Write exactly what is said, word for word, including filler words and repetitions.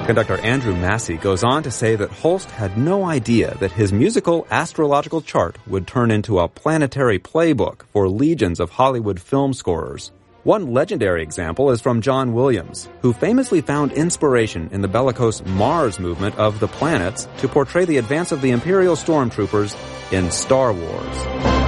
Conductor Andrew Massey goes on to say that Holst had no idea that his musical astrological chart would turn into a planetary playbook for legions of Hollywood film scorers. One legendary example is from John Williams, who famously found inspiration in the bellicose Mars movement of the planets to portray the advance of the Imperial stormtroopers in Star Wars.